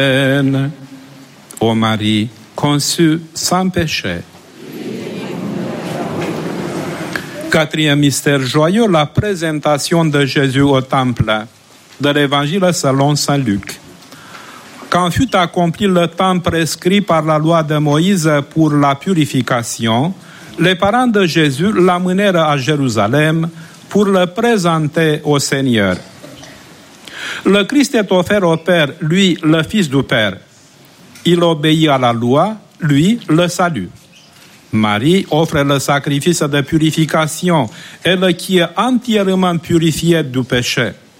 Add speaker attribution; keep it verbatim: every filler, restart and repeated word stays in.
Speaker 1: Ô Marie, conçue sans péché. Quatrième mystère joyeux, la présentation de Jésus au temple, de l'Évangile selon saint Luc. Quand fut accompli le temps prescrit par la loi de Moïse pour la purification, les parents de Jésus l'amenèrent à Jérusalem pour le présenter au Seigneur. Le Christ est offert au Père, lui, le Fils du Père. Il obéit à la loi, lui, le salut. Marie offre le sacrifice de purification, elle qui est entièrement purifiée du péché.